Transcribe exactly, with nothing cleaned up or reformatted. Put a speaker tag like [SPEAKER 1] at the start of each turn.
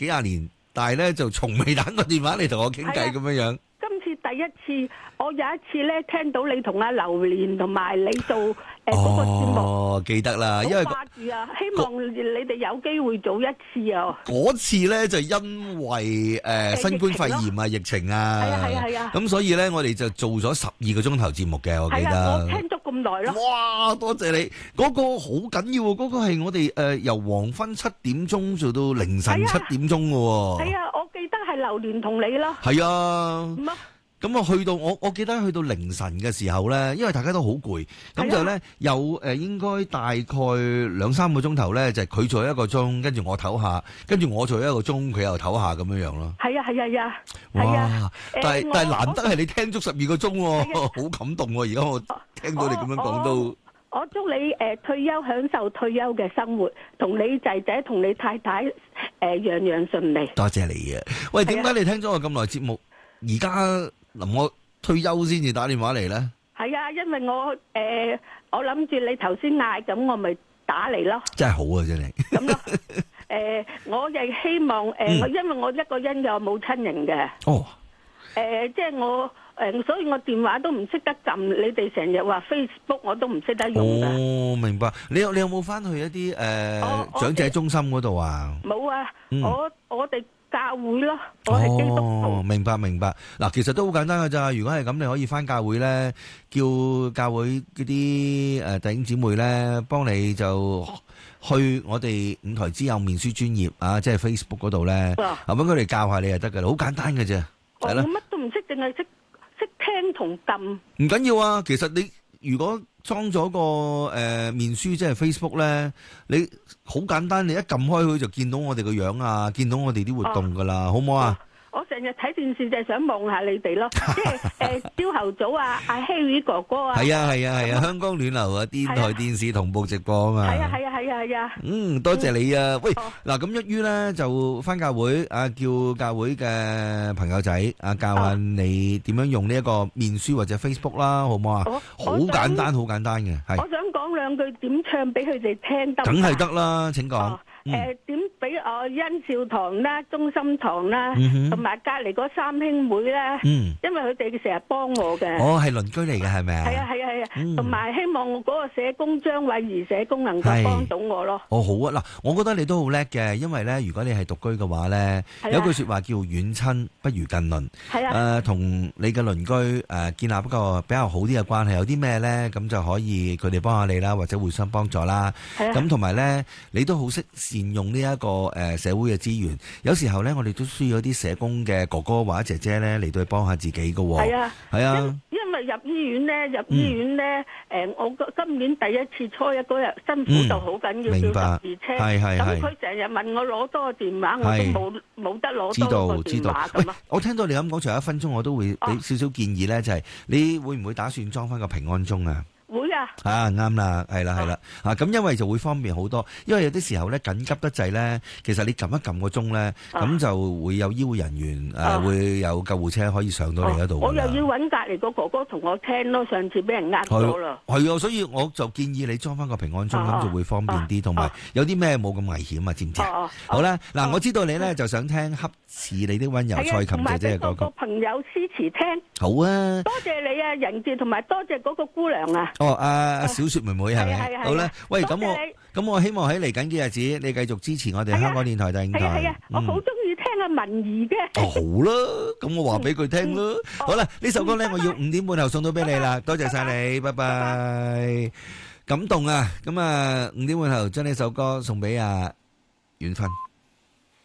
[SPEAKER 1] 幾廿年，但係咧就從未打過電話嚟同我傾偈咁樣樣。
[SPEAKER 2] 今次第一次，我有一次咧聽到你同阿榴蓮同埋你做誒嗰個節目，
[SPEAKER 1] 哦，記得啦，因為
[SPEAKER 2] 掛住啊，希望你哋有機會做一次啊。
[SPEAKER 1] 嗰次咧就因為誒新冠肺炎啊、疫情啊，
[SPEAKER 2] 係啊係啊係啊，
[SPEAKER 1] 咁所以咧我哋就做咗十二個鐘頭節目嘅，我記
[SPEAKER 2] 係啊，我
[SPEAKER 1] 得。
[SPEAKER 2] 聽咗咁耐咯。
[SPEAKER 1] 哇，多謝你，嗰個好緊要喎，嗰個係我哋誒由黃昏七點鐘做到凌晨七點鐘嘅喎。
[SPEAKER 2] 係啊，我記得係榴蓮同你咯。
[SPEAKER 1] 係啊。
[SPEAKER 2] 咁啊。
[SPEAKER 1] 咁啊，去到我我記得去到凌晨嘅時候咧，因為大家都好攰，咁就咧有誒應該大概兩三個鐘頭咧，就係佢做一個鐘，跟住我唞下，跟住我做一個鐘，佢又唞下咁樣樣咯。
[SPEAKER 2] 係啊係啊係啊，係啊。
[SPEAKER 1] 但係但係難得係你聽足十二個鐘喎，好感動喎！而家我聽到你咁樣講都。
[SPEAKER 2] 我祝你誒退休享受退休嘅生活，同你仔仔同你太太誒樣樣順利。
[SPEAKER 1] 多謝你啊！喂，點解你聽咗我咁耐節目，而家臨我退休先至打電話嚟咧？係
[SPEAKER 2] 啊，因為我誒我諗住你頭先嗌，咁我咪打嚟咯。
[SPEAKER 1] 真係好啊，真係。咁咯，
[SPEAKER 2] 誒，我亦希望誒，我因為我一個人又冇親人嘅。哦。誒，即係我。誒，所以我電話都唔識得撳，你哋成日話 Facebook 我都唔識得用㗎。
[SPEAKER 1] 哦，明白。你有你有冇翻去一啲誒長者中心嗰度啊？冇啊，
[SPEAKER 2] 我我哋教會咯，我係基督徒。
[SPEAKER 1] 哦，明白明白。嗱，其實都好簡單㗎咋。如果係咁，你可以翻教會咧，叫教會嗰啲誒弟兄姊妹咧，幫你就去我哋五台之友面書專頁啊，即係 Facebook 嗰度咧，啊，咁佢哋教下你就得㗎啦，好簡單㗎啫。係啦。
[SPEAKER 2] 我乜都唔識，淨係識。識聽同撳
[SPEAKER 1] 唔緊要啊！其實你如果裝咗個誒、呃、面書即係 Facebook 咧，你好簡單，你一撳開佢就見到我哋個樣啊，見到我哋啲活動噶啦，哦、好唔好啊？
[SPEAKER 2] 我成日睇電視就係想望下你哋咯，即係誒朝頭早啊，阿 Harry 哥哥啊，
[SPEAKER 1] 係啊係啊係啊，香港暖流啊，電台電視同步直播啊嘛，
[SPEAKER 2] 係啊係啊係啊係啊，
[SPEAKER 1] 嗯，多謝你啊，喂，嗱咁一於咧就翻教會啊，叫教會嘅朋友仔啊教下你點樣用呢一個面書或者 Facebook 啦，好唔好啊？好簡單好簡單嘅，係。
[SPEAKER 2] 我想講兩句點唱俾佢哋聽得。
[SPEAKER 1] 梗係得啦，請講。
[SPEAKER 2] 誒，點俾我恩兆堂啦、中心堂啦，同埋隔籬嗰三兄妹咧，因為佢哋成日幫我嘅。
[SPEAKER 1] 哦，係鄰居嚟嘅係咪啊？
[SPEAKER 2] 係啊係啊係啊，同埋希望嗰個社工張偉儀社工能夠幫到我咯。哦，好啊，嗱，我覺得你都好叻嘅，因為咧，如果你係獨居嘅話咧，有句說話叫遠親不如近鄰。係啊。誒，同你嘅鄰居誒建立一個比較好啲嘅關係，有啲咩咧，咁就可以佢哋幫下你啦，或者互相幫助啦。係啊。咁同埋咧，你都好識善用呢一個誒社會嘅資源，有時候咧我哋都需要啲社工嘅哥哥或者姐姐咧嚟到去幫下自己噶。係啊，係啊。因為入醫院咧，入醫院咧，誒，我今年第一次初一嗰日辛苦就好緊要，叫十字車。係係係。咁佢成日問我攞多個電話，我都冇冇得攞多個電話咁咯。我聽到你咁講，仲有一分鐘，我都會俾少少建議咧，就係你會唔會打算裝翻個平安鐘啊？會啊！啊啱啦，係啦係啦，啊咁因為就會方便好多，因為有啲時候咧緊急得滯咧，其實你撳一撳個鐘咧，咁就會有醫護人員誒會有救護車可以上到你嗰度。我又要揾隔離個哥哥同我聽咯，上次俾人呃咗啦。係啊，所以我就建議你裝翻個平安鐘，咁就會方便啲，同埋有啲咩冇咁危險啊？知唔知啊？好啦，嗱，我知道你咧就想聽恰似你的溫柔蔡琴姐姐嘅歌曲。同埋個朋友詩詞聽。好啊！多謝你啊，人傑，同埋多謝嗰個姑娘啊。哦，阿小雪妹妹係咪？好啦，喂，咁我咁我希望喺嚟緊嘅日子，你繼續支持我哋香港電台第五台。係啊係啊，我好中意聽阿文怡嘅。哦，好啦，咁我話俾佢聽啦。好啦，呢首歌咧，我要五點半後送到俾你啦。多謝晒你，拜拜。感動啊！咁啊，五點半後將呢首歌送俾阿遠芬。